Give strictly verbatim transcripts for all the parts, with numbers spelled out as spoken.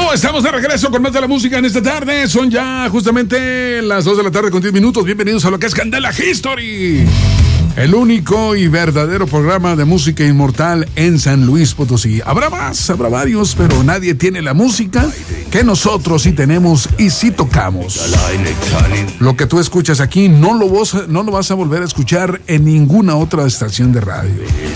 Estamos de regreso con más de la música en esta tarde. Son ya justamente las dos de la tarde con diez minutos. Bienvenidos a lo que es Candela History, el único y verdadero programa de música inmortal en San Luis Potosí. Habrá más, habrá varios, pero nadie tiene la música que nosotros sí tenemos y sí tocamos. Lo que tú escuchas aquí no lo, vas, no lo vas a volver a escuchar en ninguna otra estación de radio.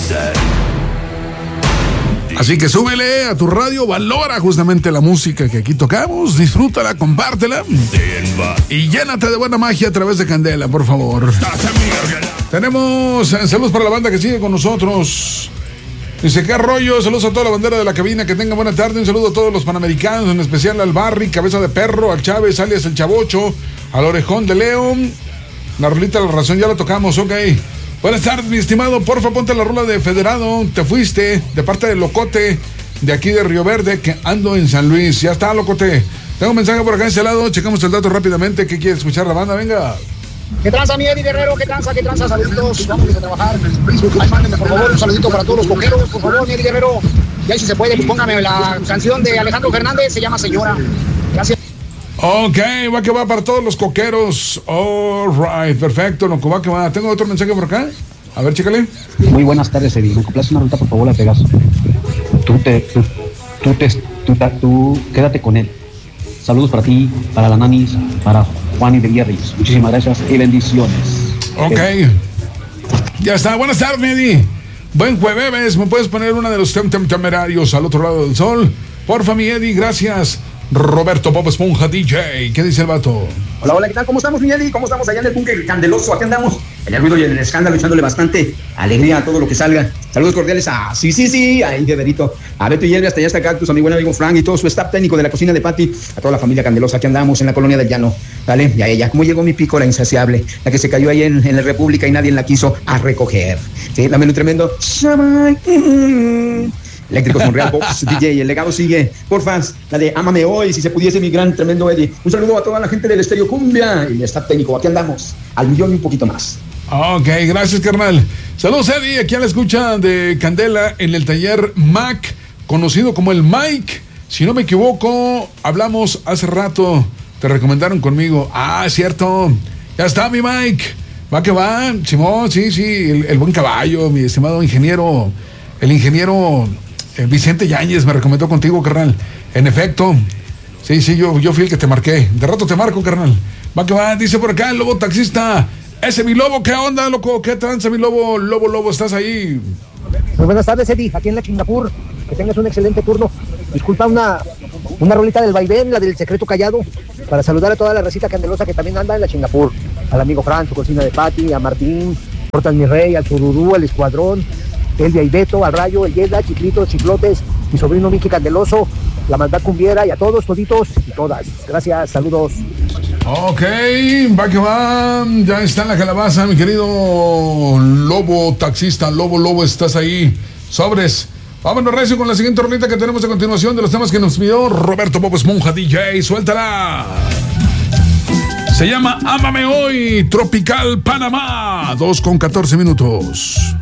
Así que súbele a tu radio, valora justamente la música que aquí tocamos, disfrútala, compártela y llénate de buena magia a través de Candela, por favor. Tenemos eh, saludos para la banda que sigue con nosotros. Dice, ¿qué rollo? Saludos a toda la bandera de la cabina, que tengan buena tarde. Un saludo a todos los panamericanos, en especial al Barry, Cabeza de Perro, al Chávez, alias el Chavocho, al Orejón de León. La rolita de la razón ya la tocamos, ok. Buenas tardes, mi estimado. Porfa, ponte la rola de Federado. Te fuiste, de parte de Locote, de aquí de Río Verde, que ando en San Luis. Ya está, Locote. Tengo un mensaje por acá en ese lado. Checamos el dato rápidamente. ¿Qué quiere escuchar la banda? Venga. ¿Qué tranza, mi Eddie Guerrero? ¿Qué tranza? ¿Qué tranza? Saluditos. Vamos a trabajar. Ay, mándenme, por favor, un saludito para todos los coqueros. Por favor, mi Eddie Guerrero. Y ahí, si se puede, pues póngame la canción de Alejandro Fernández. Se llama Señora. Gracias. Ok, va que va para todos los coqueros. All right, perfecto, lo que va que va. ¿Tengo otro mensaje por acá? A ver, chécale. Muy buenas tardes, Eddie. Me complace una ruta, por favor, la Pegaso. Tú te, tú, tú te, tú, tú, tú, quédate con él. Saludos para ti, para la Nanis, para Juan y de Guerris. Muchísimas gracias y bendiciones. Ok. Eh. Ya está. Buenas tardes, Eddie. Buen jueves. ¿Me puedes poner una de los tem tem temerarios al otro lado del sol? Porfa, mi Eddie, gracias. Roberto Bob Esponja D J. ¿Qué dice el vato? Hola, hola, ¿qué tal? ¿Cómo estamos, mi Eddie? ¿Cómo estamos allá en el búnker candeloso? Aquí andamos, en el ruido y en el escándalo, echándole bastante alegría a todo lo que salga. Saludos cordiales a sí, sí, sí, a Ingeberito, a Beto y Elvia, hasta allá hasta Cactus, a mi buen amigo Frank y todo su staff técnico de la cocina de Pati, a toda la familia candelosa. Aquí andamos en la colonia del Llano, ¿vale? Y a ella, ¿cómo llegó mi pico, la insaciable? La que se cayó ahí en, en la República y nadie la quiso a recoger. Sí, dame un tremendo. Eléctricos Monreal Box D J, el legado sigue. Porfa, la de Ámame Hoy, si se pudiese, mi gran tremendo Eddie. Un saludo a toda la gente del Estéreo Cumbia y el staff técnico. Aquí andamos, al millón y un poquito más. Ok, gracias, carnal. Saludos, Eddie, aquí a la escucha de Candela en el taller Mac, conocido como el Mike. Si no me equivoco, hablamos hace rato, te recomendaron conmigo. Ah, cierto, ya está, mi Mike. Va que va, Simón, sí, sí, el, el buen caballo, mi estimado ingeniero, el ingeniero... Vicente Yáñez me recomendó contigo, carnal. En efecto, sí, sí, yo, yo fui el que te marqué. De rato te marco, carnal. Va que va, dice por acá el lobo taxista. Ese mi lobo, ¿qué onda, loco? ¿Qué tranza, mi lobo? Lobo, lobo, ¿estás ahí? Muy buenas tardes, Eddie, aquí en la Chingapur. Que tengas un excelente turno. Disculpa, una, una rolita del vaivén, la del secreto callado, para saludar a toda la recita candelosa que también anda en la Chingapur. Al amigo Fran, su cocina de Pati, a Martín, Portal Mi Rey, al Chururú, al Escuadrón, Elvia y Beto, al Rayo, el Yeda, Chiclitos, Chiclotes, mi sobrino Miki Candeloso, la maldad cumbiera y a todos, toditos y todas. Gracias, saludos. Ok, va que va, ya está en la calabaza, mi querido lobo taxista, lobo, lobo, estás ahí. Sobres. Vámonos recio con la siguiente rolita que tenemos a continuación de los temas que nos pidió Roberto Bob Esponja D J. Suéltala. Se llama Ámame Hoy, Tropical Panamá, dos con catorce minutos.